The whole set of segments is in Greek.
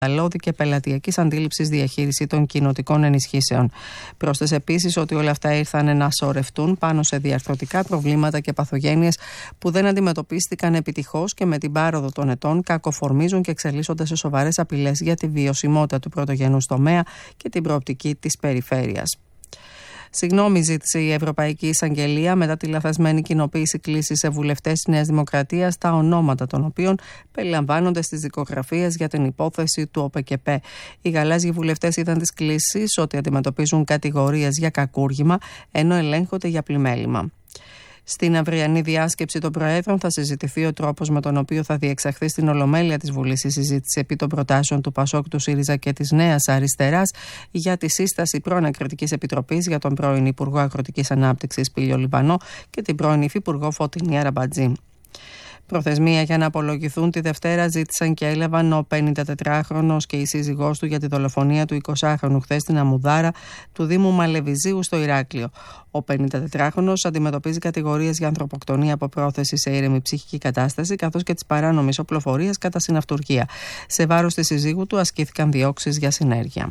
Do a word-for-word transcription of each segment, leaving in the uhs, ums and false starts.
καταναλώτη και πελατειακής αντίληψης διαχείριση των κοινοτικών ενισχύσεων. Πρόσθεσε επίσης ότι όλα αυτά ήρθαν να σωρευτούν πάνω σε διαρθρωτικά προβλήματα και παθογένειες που δεν αντιμετωπίστηκαν επιτυχώς και με την πάροδο των ετών κακοφορμίζουν και εξελίσσονται σε σοβαρές απειλές για τη βιωσιμότητα του πρωτογενούς τομέα και την προοπτική της περιφέρειας. Συγγνώμη ζήτησε η Ευρωπαϊκή Εισαγγελία μετά τη λαθασμένη κοινοποίηση κλήσης σε βουλευτές της Νέας Δημοκρατίας, τα ονόματα των οποίων περιλαμβάνονται στις δικογραφίες για την υπόθεση του ΟΠΕΚΕΠΕ. Οι γαλάζιοι βουλευτές είδαν τις κλήσεις ότι αντιμετωπίζουν κατηγορίες για κακούργημα, ενώ ελέγχονται για πλημέλημα. Στην αυριανή διάσκεψη των Προέδρων θα συζητηθεί ο τρόπος με τον οποίο θα διεξαχθεί στην Ολομέλεια της Βουλής η συζήτηση επί των προτάσεων του ΠΑΣΟΚ, του ΣΥΡΙΖΑ και της Νέας Αριστεράς για τη σύσταση προανακριτικής επιτροπής για τον πρώην Υπουργό Αγροτικής Ανάπτυξης Πήλιο Λιβανό και την πρώην Υφυπουργό Φωτεινή Αραμπατζή. Προθεσμία για να απολογηθούν τη Δευτέρα ζήτησαν και έλαβαν ο πενηντατετράχρονος και η σύζυγός του για τη δολοφονία του εικοσάχρονου χθες στην Αμουδάρα του Δήμου Μαλεβιζίου στο Ηράκλειο. Ο πενηντατετράχρονος αντιμετωπίζει κατηγορίες για ανθρωποκτονία από πρόθεση σε ήρεμη ψυχική κατάσταση, καθώς και της παράνομης οπλοφορίας κατά συναυτουργία. Σε βάρος της συζύγου του ασκήθηκαν διώξεις για συνέργεια.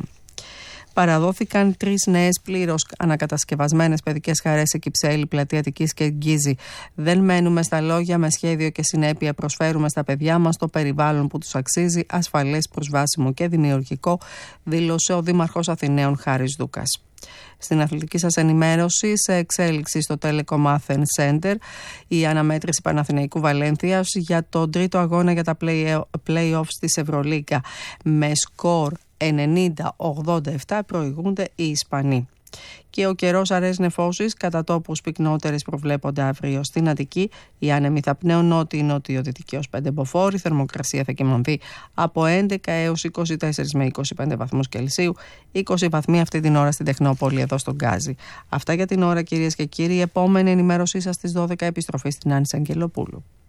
Παραδόθηκαν τρεις νέες πλήρως ανακατασκευασμένες παιδικές χαρές σε Κυψέλη, Πλατεία Αττικής και Γκίζη. Δεν μένουμε στα λόγια, με σχέδιο και συνέπεια προσφέρουμε στα παιδιά μας το περιβάλλον που τους αξίζει, ασφαλές, προσβάσιμο και δημιουργικό, δήλωσε ο Δήμαρχος Αθηναίων Χάρης Δούκας. Στην αθλητική σας ενημέρωση, σε εξέλιξη στο Telecom Athens Center, η αναμέτρηση Παναθηναϊκού Βαλένθιας για τον τρίτο αγώνα για τα play-offs της Ευρωλίγκα. Με σκορ ενενήντα ογδόντα επτά προηγούνται οι Ισπανοί. Και ο καιρός αρές νεφώσεις, κατά τόπους πυκνότερες προβλέπονται αύριο στην Αττική. Οι άνεμοι θα πνέουν νότιοι νότιο-δυτικοί ως πέντε μποφόρ. Η θερμοκρασία θα κυμανθεί από έντεκα έως είκοσι τέσσερα με είκοσι πέντε βαθμούς Κελσίου. είκοσι βαθμοί αυτή την ώρα στην Τεχνόπολη εδώ στον Γκάζι. Αυτά για την ώρα, κυρίες και κύριοι. Η επόμενη ενημέρωσή σας στις δώδεκα, επιστροφή στην Άννη Αγγελοπούλου.